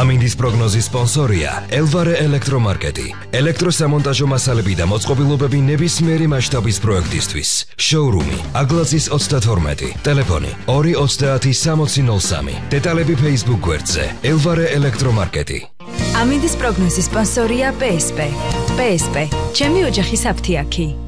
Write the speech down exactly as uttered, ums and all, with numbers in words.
ამინდის პროგნოზის სპონსორია ელვარე ელექტრომარკეტი. ელექტროსამონტაჟო მასალები და მოწყობილობები ნებისმიერი მასშტაბის პროექტისთვის. შოურუმი აგლაძის ოცდათორმეტი. ტელეფონი ორი ოცდაათი სამოცი ნოლ სამი. დეტალები Facebook გვერდზე ელვარე ელექტრომარკეტი. ამინდის პროგნოზის სპონსორია პე ეს პე. პე ეს პე. ჩემი ოჯახის აფთიაქი.